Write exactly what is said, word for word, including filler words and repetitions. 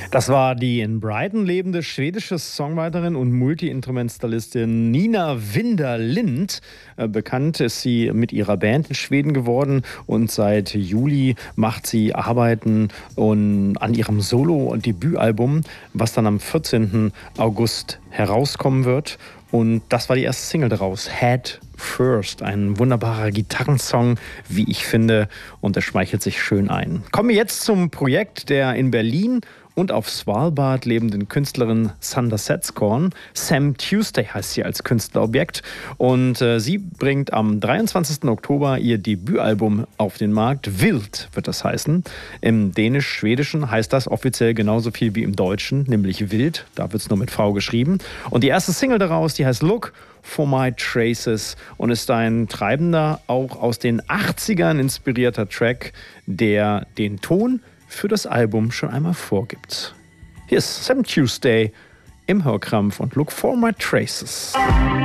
Das war die in Brighton lebende schwedische Songwriterin und Multi-Instrumentalistin Nina Winderlind. Äh, bekannt ist sie mit ihrer Band in Schweden geworden und seit Juli macht sie Arbeiten und an ihrem Solo- und Debütalbum, was dann am vierzehnten August herauskommen wird. Und das war die erste Single daraus, Head First. Ein wunderbarer Gitarrensong, wie ich finde, und der schmeichelt sich schön ein. Kommen wir jetzt zum Projekt der in Berlin und auf Svalbard lebenden Künstlerin Sander Satskorn. Sam Tuesday heißt sie als Künstlerobjekt. Und äh, sie bringt am dreiundzwanzigsten Oktober ihr Debütalbum auf den Markt. Wild wird das heißen. Im Dänisch-Schwedischen heißt das offiziell genauso viel wie im Deutschen, nämlich wild. Da wird es nur mit V geschrieben. Und die erste Single daraus, die heißt Look for My Traces und ist ein treibender, auch aus den achtzigern inspirierter Track, der den Ton für das Album schon einmal vorgibt. Hier ist Sam Tuesday im Hörkrampf und Look for My Traces.